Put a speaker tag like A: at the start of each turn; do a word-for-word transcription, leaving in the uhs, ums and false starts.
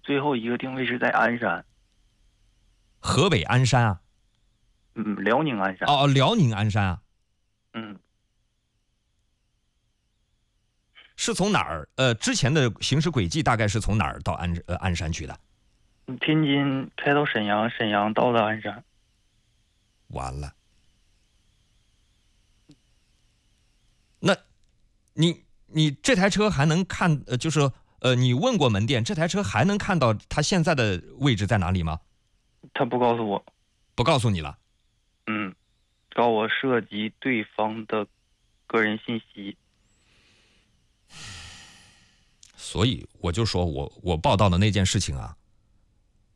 A: 最后一个定位是在鞍山。
B: 河北鞍山啊？
A: 嗯，辽宁鞍山。
B: 哦，辽宁鞍山啊？
A: 嗯。
B: 是从哪儿？呃，之前的行驶轨迹大概是从哪儿到鞍呃鞍山去的？
A: 天津开到沈阳，沈阳到的鞍山。
B: 完了。那你你这台车还能看呃，就是呃，你问过门店，这台车还能看到它现在的位置在哪里吗？
A: 他不告诉我。
B: 不告诉你了。
A: 嗯，告我涉及对方的个人信息。
B: 所以我就说我我报道的那件事情啊，